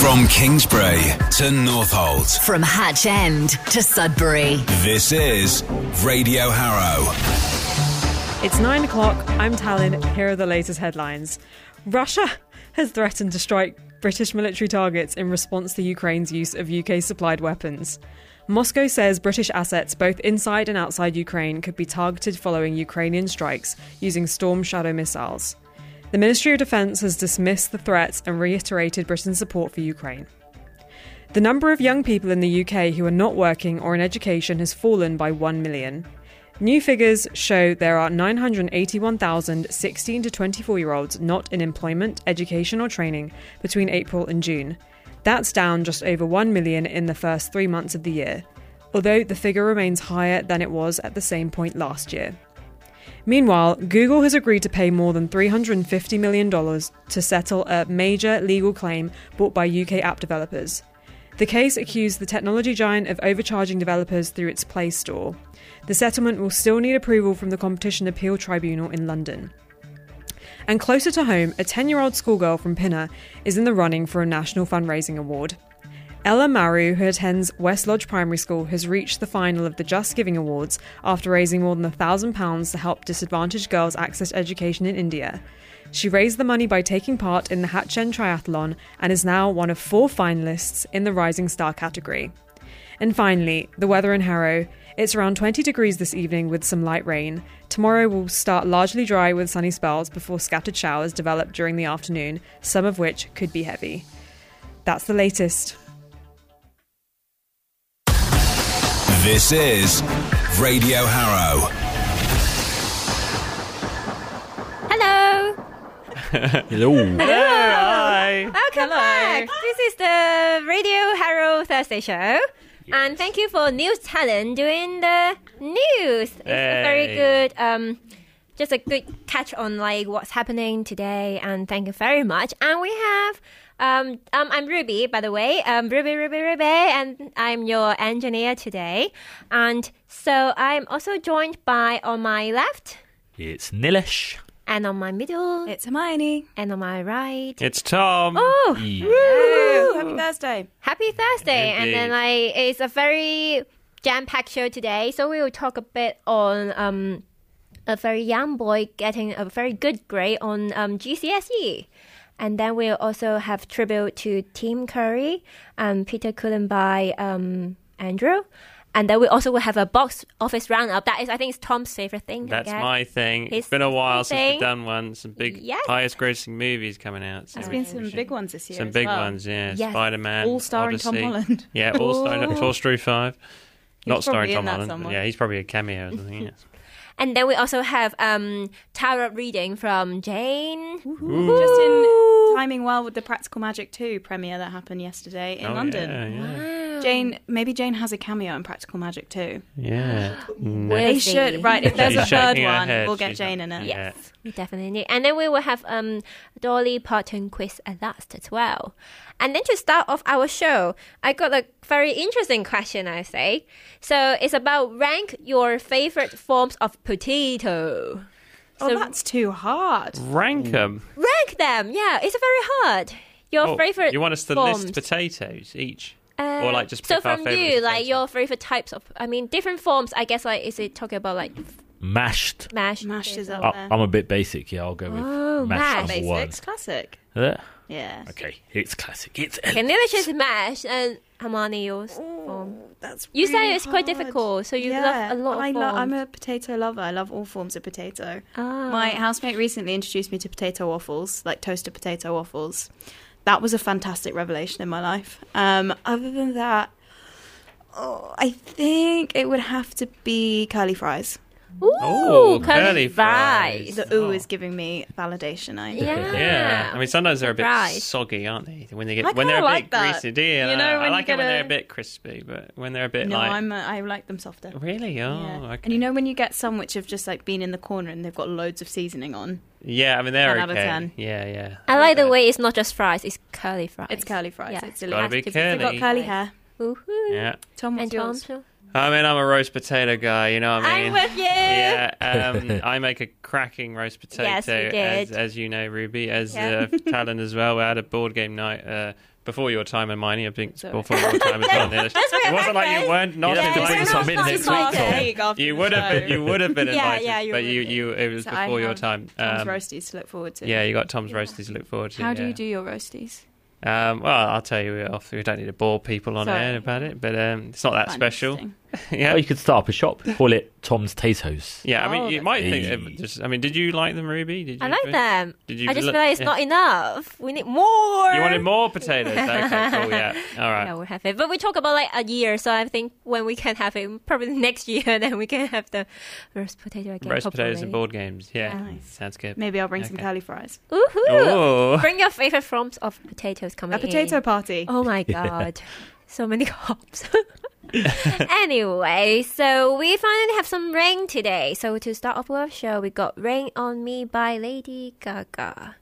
From Kingsbury to Northolt. From Hatch End to Sudbury. This is Radio Harrow. It's 9 o'clock. I'm Talon. Here are the latest headlines. Russia has threatened to strike British military targets in response to Ukraine's use of UK-supplied weapons. Moscow says British assets both inside and outside Ukraine could be targeted following Ukrainian strikes using Storm Shadow missiles. The Ministry of Defence has dismissed the threats and reiterated Britain's support for Ukraine. The number of young people in the UK who are not working or in education has fallen by 1 million. New figures show there are 981,000 16 to 24-year-olds not in employment, education or training between April and June. That's down just over 1 million in the first 3 months of the year, although the figure remains higher than it was at the same point last year. Meanwhile, Google has agreed to pay more than $350 million to settle a major legal claim brought by UK app developers. The case accused the technology giant of overcharging developers through its Play Store. The settlement will still need approval from the Competition Appeal Tribunal in London. And closer to home, a 10-year-old schoolgirl from Pinner is in the running for a national fundraising award. Ella Maru, who attends West Lodge Primary School, has reached the final of the Just Giving Awards after raising more than £1,000 to help disadvantaged girls access education in India. She raised the money by taking part in the Hatch End Triathlon and is now one of 4 finalists in the Rising Star category. And finally, the weather in Harrow. It's around 20 degrees this evening with some light rain. Tomorrow will start largely dry with sunny spells before scattered showers develop during the afternoon, some of which could be heavy. That's the latest. This is Radio Harrow. Hello. Hello. Hi. Welcome Hello. back. This is the Radio Harrow Thursday show. Yes. And thank you for News Talent doing the news. It's a very good, just a good catch on like what's happening today. And thank you very much. And we have, I'm Ruby, by the way. Ruby, and I'm your engineer today. And so I'm also joined by, on my left, It's Nilesh. and on my middle, It's Hermione. and on my right. It's Tom. Oh, Woo! Happy Thursday. Happy Thursday. And then it's a very jam-packed show today. So we will talk a bit on a very young boy getting a very good grade on GCSE. And then we'll also have tribute to Tim Curry and Peter Cullen by Andrew. And then we also will have a box office roundup. That is, I think, it's Tom's favourite thing. That's my thing. It's been a while since we've done one. Some big, highest grossing movies coming out. So There's been some big ones this year. Some as big well. ones, yeah. Yes. Spider-Man, All starring Odyssey. Tom Holland. Yeah, all starring Toy Story 5. Not starring probably Tom in that Holland. somewhere. Yeah, he's probably a cameo or something. Yes. And then we also have tarot reading from Jane. Just in timing well with the Practical Magic 2 premiere that happened yesterday in London. Yeah. Maybe Jane has a cameo in Practical Magic 2. Yeah. They should. Right, if there's She's a third shaking her one, head. we'll get She's Jane not- in it. Yeah. Yes, we definitely need. And then we will have Dolly Parton quiz at last as well. And then to start off our show, I got a very interesting question, I say. So it's about rank your favorite forms of potato. Oh, So that's too hard. Rank them. rank them. Yeah, it's very hard. Your favorite You want us to forms. list potatoes each? Or like just so pick our from favourite you, like potato? your favorite types of, I mean, different forms. I guess like is it talking about like Mashed. mash? Mashed is up I- there. I'm a bit basic, yeah. I'll go with Oh, mashed mash. number one. Basics, classic. Yeah. Okay, it's classic. It's Okay, nearly just mash and Hermione yours form. That's You really say it's quite hard. difficult, so you Yeah, love a lot of forms. I'm a potato lover. I love all forms of potato. Ah. My housemate recently introduced me to potato waffles, like toasted potato waffles. That was a fantastic revelation in my life. Other than that, I think it would have to be curly fries. Ooh, curly curly fries. fries. The ooh is giving me validation. Yeah. Yeah, I mean sometimes they're a bit Fries. soggy, aren't they? When they I get when they're a kinda bit like that. greasy, do you? You know, I when you like it when get they're a a- bit crispy, but when they're a bit No, like I like them softer. really, oh, Yeah. okay. And you know when you get some which have just like been in the corner and they've got loads of seasoning on? Yeah, I mean they're 10 out of okay. 10. Yeah. I like the way it's not just fries; it's curly fries. It's curly fries. Yeah. It's Gotta delicious. be They've got curly. curly hair. Woohoo. Yeah. Tom, And what's yours? Tom, I mean, I'm a roast potato guy, you know what I mean? I'm with you. Yeah, I make a cracking roast potato, Yes, you did. as you know, Ruby, as Talon as well. We had a board game night before your time and mine. I think before your time as well. It wasn't like you weren't not invited. You would have been invited, but it was before your time. Tom's Roasties to look forward to. Yeah, you got Tom's Roasties to look forward to. How do you do your roasties? Well, I'll tell you off. We don't need to bore people on air about it, but it's not that special. Yeah, you could start up a shop, call it Tom's Tatoes. Yeah, I mean, you might think. Did you like them, Ruby? Did you? I like them. Did you? I just feel like it's not enough. We need more. You wanted more potatoes? Okay, cool. Yeah, all right. Yeah, we'll have it. But we talk about like a year, so I think when we can have it, probably next year, then we can have the roast potato again. Roast potatoes and board games. Yeah, nice. Sounds good. Maybe I'll bring some curly fries. Ooh. Bring your favorite forms of potatoes coming in. A potato party. Oh my god. So many hops. Anyway, so we finally have some rain today. So to start off with our show, we got Rain on Me by Lady Gaga.